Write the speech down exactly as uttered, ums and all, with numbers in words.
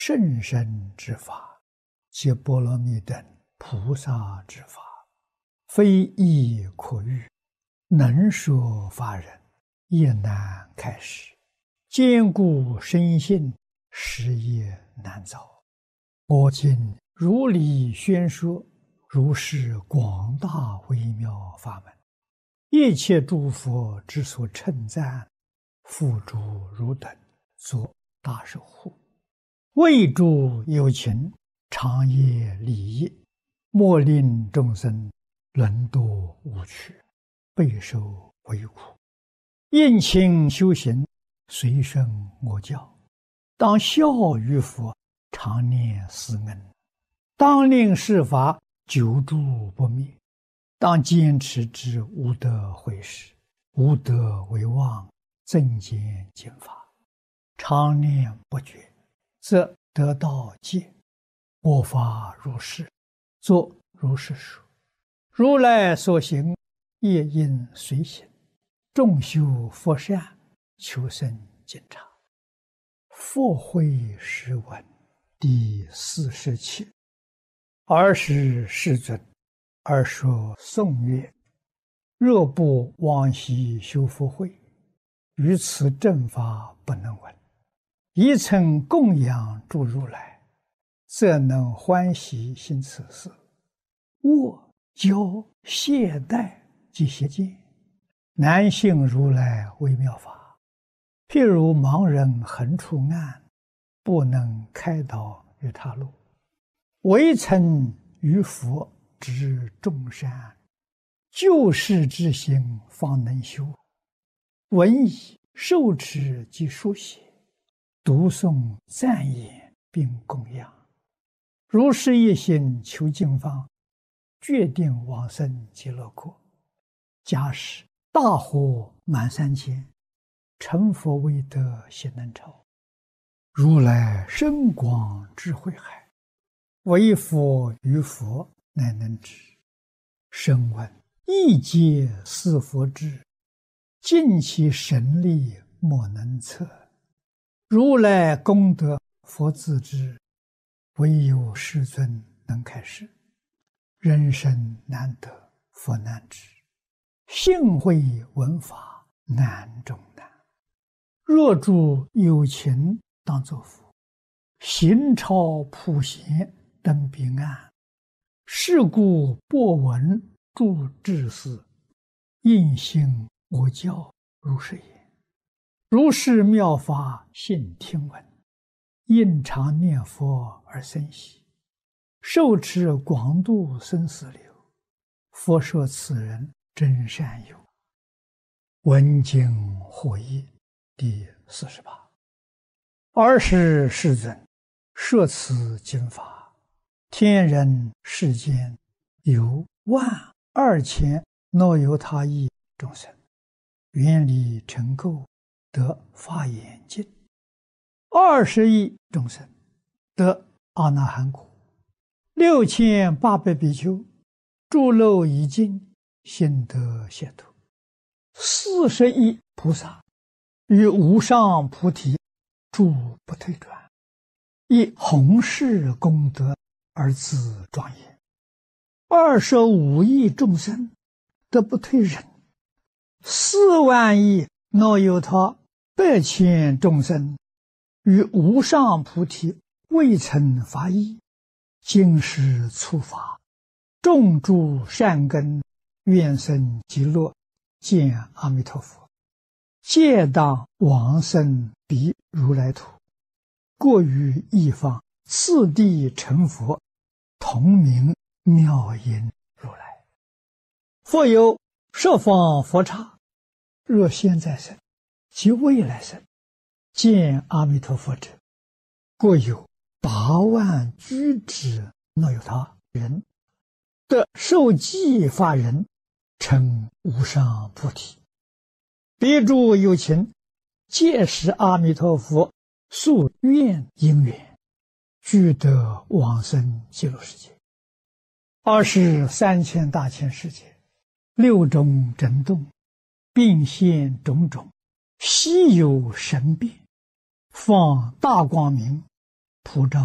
甚深之法，皆波罗蜜等菩萨之法，非易可喻，能说法人也难开示。坚固深信，实业难遭。我今如理宣说，如是广大微妙法门，一切诸佛之所称赞，付诸汝等作大守护，为诸有情，长夜利益，莫令众生沦堕无趣，备受为苦。应勤修行，随顺我教，当效于佛，常念思恩，当令世法久住不灭，当坚持之无德毁事，无德为妄，增减减法，常念不绝，则得道戒。我法如是，作如是说。如来所行，业应随行，众修佛善，求生净察。佛慧诗文第四十七。尔时世尊，尔说颂曰：若不往昔修福慧，于此正法不能闻。一曾供养诸如来，则能欢喜行此事。握教懈怠及邪见，难信如来微妙法。譬如盲人横出暗，不能开导于他路。唯曾于佛知众善，救世之心方能修。闻已受持及书写，读诵赞言并供养，如是一心求净方，决定往生极乐国。假使大火满三千，成佛未得悉能超。如来深广智慧海，唯佛于佛乃能知。声闻一皆似佛智，尽其神力莫能测。如来功德佛自知，唯有世尊能开示。人生难得佛难知，幸会闻法难中难。若诸有情当作佛，行超普贤登彼岸。是故播闻诸智士，应信我教如是言。如是妙法信听闻，应常念佛而生喜。受持广度生死流，佛说此人真善友。闻经获益第四十八。尔时世尊，摄此经法，天人世间有万二千若有他亿众生，愿力成垢，得法眼净。二十亿众生得阿那含果。六千八百比丘诸漏已尽，心得解脱。四十亿菩萨于无上菩提诸不退转，以弘誓功德而自庄严。二十五亿众生得不退忍。四万亿若有他百千众生于无上菩提未曾发意，今世初发，种诸善根，愿生极乐，见阿弥陀佛，皆当往生彼如来土，过于一方，次第成佛，同名妙音如来。复有十方佛刹，若现在生及未来生，见阿弥陀佛者，过有八万居之若有他人，得受记法人，成无上菩提。彼诸有情，皆是阿弥陀佛宿愿因缘，俱得往生极乐世界。二是三千大千世界，六种震动，并现种种，悉有神变，放大光明， 普照